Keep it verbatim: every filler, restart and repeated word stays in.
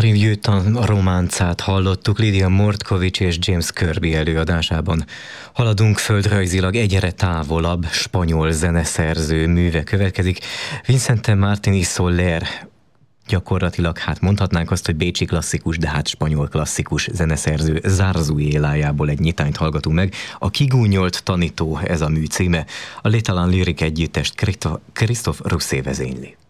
Vieux-temps románcát hallottuk Lidia Mordkovics és James Kirby előadásában. Haladunk földrajzilag egyre távolabb, spanyol zeneszerző műve következik. Vicente Martín y Soler, gyakorlatilag hát mondhatnánk azt, hogy bécsi klasszikus, de hát spanyol klasszikus zeneszerző Zarzuélájából egy nyitányt hallgatunk meg. A Kigúnyolt tanító, ez a mű címe. A Létalan Lyrik együttest Christophe Rousset vezényli.